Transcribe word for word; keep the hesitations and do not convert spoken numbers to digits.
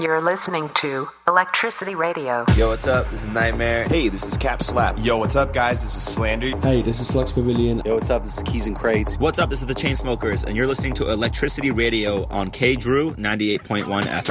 You're listening to Electricity Radio. Yo, what's up? This is Nightmare. Hey, this is Cap Slap. Yo, what's up, guys? This is Slander. Hey, this is Flux Pavilion. Yo, what's up? This is Keys and Crates. What's up? This is the Chainsmokers, and you're listening to Electricity Radio on K Drew ninety-eight point one F M.